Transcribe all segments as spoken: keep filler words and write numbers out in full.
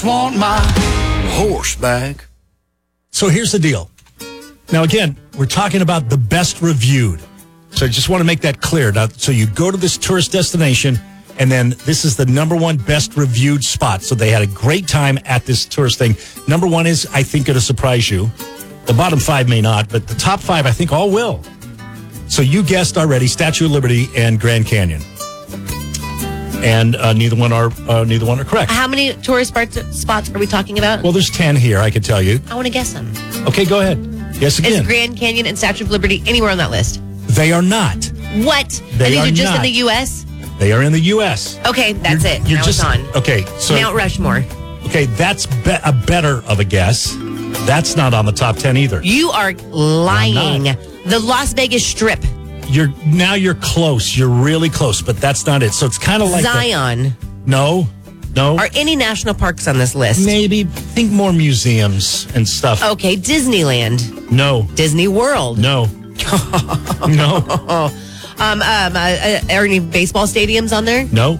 Want my horse back. So here's the deal. Now, again, we're talking about the best reviewed. So I just want to make that clear. Now, so you go to this tourist destination, and then this is the number one best reviewed spot. So they had a great time at this tourist thing. Number one is, I think, going to surprise you. The bottom five may not, but the top five, I think, all will. So you guessed already Statue of Liberty and Grand Canyon. And uh, neither one are uh, neither one are correct. How many tourist spots, spots are we talking about? Well, there's ten here, I can tell you. I want to guess them. Okay, go ahead. Guess again. Is Grand Canyon and Statue of Liberty anywhere on that list? They are not. What? They and these are are just not. in the U S? They are in the U S. Okay, that's you're, it. You're now just it's on. Okay, so Mount Rushmore. Okay, that's be- a better of a guess. That's not on the top ten either. You are lying. not. The Las Vegas Strip. You're now you're close. You're really close, but that's not it. So it's kind of like Zion. The, no, no. Are any national parks on this list? Maybe think more museums and stuff. Okay, Disneyland. No. Disney World. No. No. Um, um, uh, uh, are any baseball stadiums on there? No.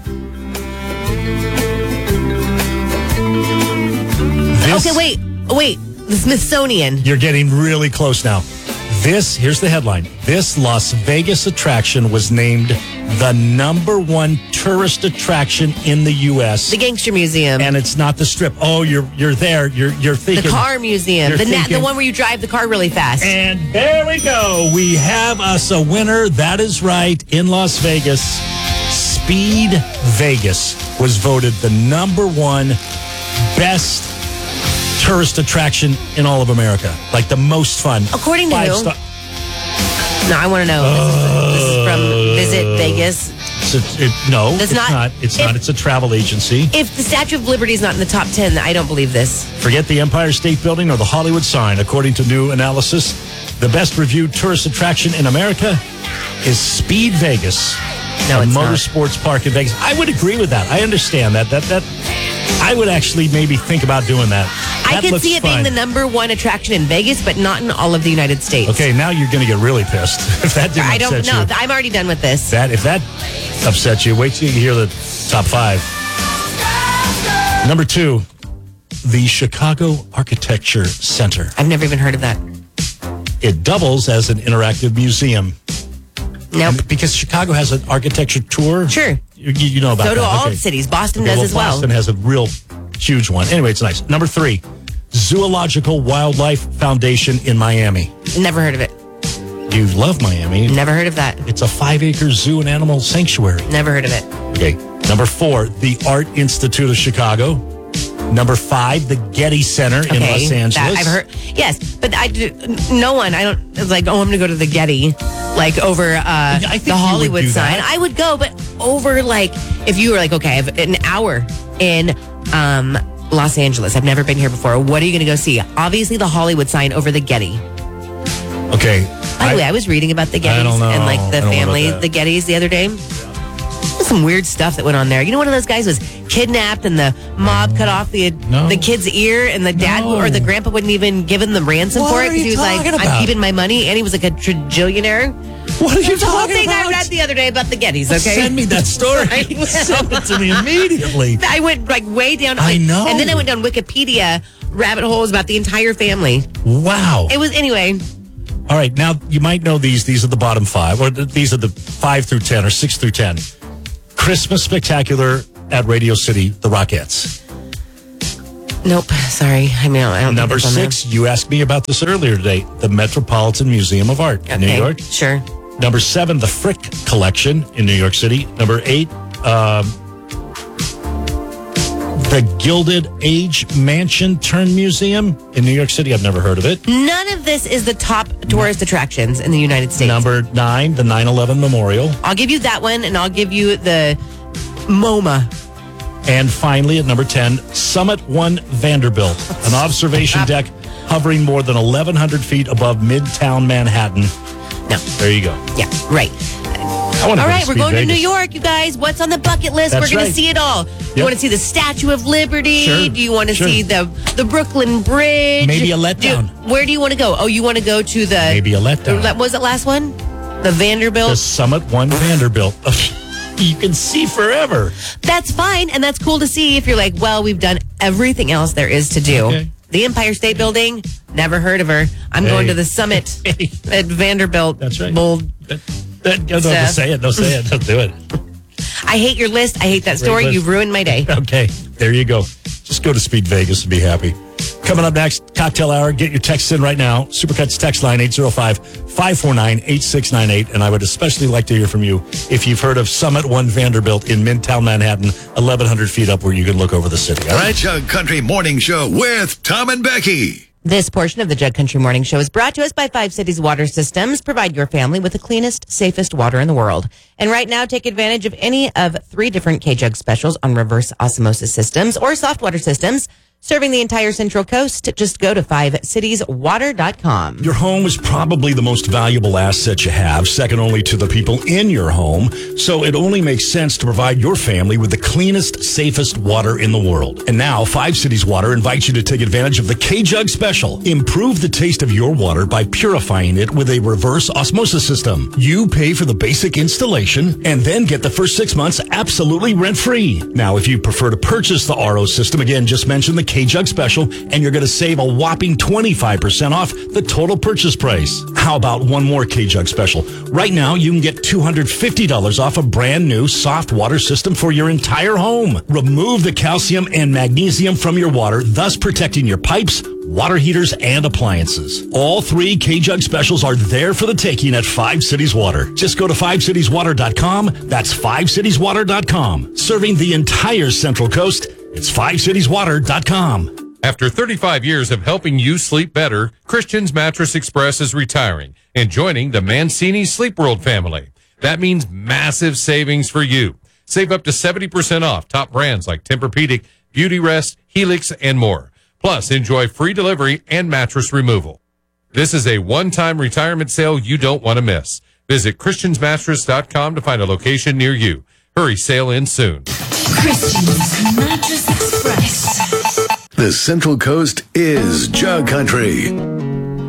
This, Okay, wait, wait. The Smithsonian. You're getting really close now. This, here's the headline. This Las Vegas attraction was named the number one tourist attraction in the U S The Gangster Museum. And it's not the Strip. Oh, you're you're there. You're you're the thinking Car Museum. you're The, na- thinking- the one where you drive the car really fast. And there we go. We have us a winner. That is right. In Las Vegas, Speed Vegas was voted the number one best tourist attraction in all of America. Like the most fun. According to Five who? star- No, I want to know. Uh, this, is, this is from Visit Vegas. It's a- it- no, That's it's not- not. It's if- not. It's a travel agency. If the Statue of Liberty is not in the top ten, I don't believe this. Forget the Empire State Building or the Hollywood sign. According to new analysis, the best reviewed tourist attraction in America is Speed Vegas, No, a it's not. motorsports park in Vegas. I would agree with that. I understand that. That that I would actually maybe think about doing that. I That could looks see it fun. being the number one attraction in Vegas, but not in all of the United States. Okay, now you're going to get really pissed if that didn't I don't upset know. you. I'm already done with this. That if that upsets you, wait till you hear the top five. Number two, the Chicago Architecture Center. I've never even heard of that. It doubles as an interactive museum. Nope. And because Chicago has an architecture tour. Sure. You, you know about So that. do all okay. cities. Boston Okay, does well, as well. Boston has a real huge one. Anyway, it's nice. Number three, Zoological Wildlife Foundation in Miami. Never heard of it. You love Miami. Never heard of that. It's a five-acre zoo and animal sanctuary. Never heard of it. Okay. Number four, the Art Institute of Chicago. Number five, the Getty Center in Okay, Los Angeles. that I've heard. Yes, but I do, no one. I don't. It's like, oh, I'm going to go to the Getty, like over uh, I think the you would Hollywood do sign. that. I would go, but over like if you were like, okay, I have an hour in um, Los Angeles. I've never been here before. What are you going to go see? Obviously, the Hollywood sign over the Getty. Okay. By the way, I was reading about the Gettys don't know. and like I the don't know family, about that. the Gettys, the other day. There's some weird stuff that went on there. You know, one of those guys was kidnapped and the mob cut off the No. the kid's ear, and the dad No. or the grandpa wouldn't even give him the ransom What for it are because he you was like, talking "I'm about? keeping my money," and he was like a trillionaire. What are you The whole talking thing I about? read the other day about the Gettys. Okay, Send me that story. I will. Send it to me immediately. I went like way down. I like- know. and then I went down Wikipedia rabbit holes about the entire family. Wow. It was anyway. All right, now you might know these. These are the bottom five, or th- these are the five through ten, or six through ten. Christmas Spectacular at Radio City, the Rockettes. Nope, sorry. I mean, I don't. Number think it's on there. six, you asked me about this earlier today, the Metropolitan Museum of Art in New Okay, York. Sure. Number seven, the Frick Collection in New York City. Number eight, um, the Gilded Age Mansion Turn Museum in New York City. I've never heard of it. None of this is the top tourist attractions in the United States. Number nine, the nine eleven Memorial. I'll give you that one, and I'll give you the MoMA. And finally, at number ten, Summit One Vanderbilt, an observation deck hovering more than eleven hundred feet above Midtown Manhattan. No. There you go. Yeah, right. I wanna All go right, to we're Speed going to Vegas. New York, you guys. What's on the bucket list? That's we're going right. to see it all. You Yep. want to see the Statue of Liberty? Sure, Do you want to sure. see the the Brooklyn Bridge? Maybe a Do- letdown. where do you want to go? Oh, you want to go to the... Maybe a letdown. That was the last one? The Vanderbilt? The Summit One Vanderbilt. You can see forever. That's fine, and that's cool to see if you're like, well, we've done everything else there is to do. Okay. The Empire State Building, never heard of her. I'm Hey. going to the summit Hey. at Vanderbilt. That's right. Bold. That, that, no, don't Seth. say it. Don't say it. Don't do it. I hate your list. I hate that story. list. You've ruined my day. Okay, there you go. Just go to Speed Vegas and be happy. Coming up next, cocktail hour. Get your texts in right now. Supercuts text line eight zero five, five four nine, eight six nine eight. And I would especially like to hear from you if you've heard of Summit One Vanderbilt in Midtown Manhattan, eleven hundred feet up where you can look over the city. All right? Jug Country Morning Show with Tom and Becky. This portion of the Jug Country Morning Show is brought to us by Five Cities Water Systems. Provide your family with the cleanest, safest water in the world. And right now, take advantage of any of three different K-Jug specials on reverse osmosis systems or soft water systems. Serving the entire Central Coast, just go to five cities water dot com. Your home is probably the most valuable asset you have, second only to the people in your home. So it only makes sense to provide your family with the cleanest, safest water in the world. And now, Five Cities Water invites you to take advantage of the K-Jug Special. Improve the taste of your water by purifying it with a reverse osmosis system. You pay for the basic installation and then get the first six months absolutely rent-free. Now, if you prefer to purchase the R O system, again, just mention the K-Jug Special, and you're going to save a whopping twenty-five percent off the total purchase price. How about one more K-Jug Special? Right now, you can get two hundred fifty dollars off a brand new soft water system for your entire home. Remove the calcium and magnesium from your water, thus protecting your pipes, water heaters, and appliances. All three K-Jug Specials are there for the taking at Five Cities Water. Just go to five cities water dot com. That's five cities water dot com. Serving the entire Central Coast, it's five cities water dot com. After thirty-five years of helping you sleep better, Christian's Mattress Express is retiring and joining the Mancini Sleep World family. That means massive savings for you. Save up to seventy percent off top brands like Tempur-Pedic, Beauty Rest, Helix, and more. Plus, enjoy free delivery and mattress removal. This is a one-time retirement sale you don't want to miss. Visit christians mattress dot com to find a location near you. Hurry, sale ends soon. Christian's Mattress Express. The Central Coast is Jug Country.